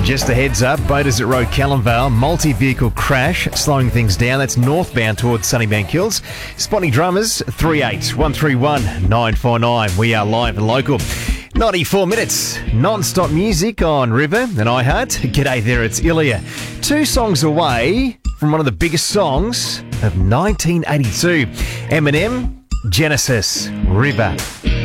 Just a heads up, Boaters at Road Callumvale, multi-vehicle crash, slowing things down. That's northbound towards Sunnybank Hills. Spotty Drummers, 38131 949. We are live and local. 94 minutes, non-stop music on River and iHeart. G'day there, it's Ilya. 2 songs away from one of the biggest songs of 1982. Eminem, Genesis, River.